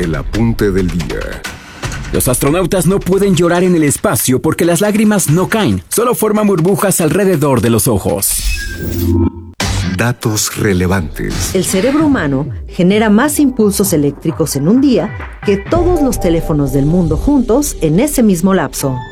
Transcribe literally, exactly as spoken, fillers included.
El apunte del día. Los astronautas no pueden llorar en el espacio porque las lágrimas no caen, solo forman burbujas alrededor de los ojos. Datos relevantes. El cerebro humano genera más impulsos eléctricos en un día que todos los teléfonos del mundo juntos en ese mismo lapso.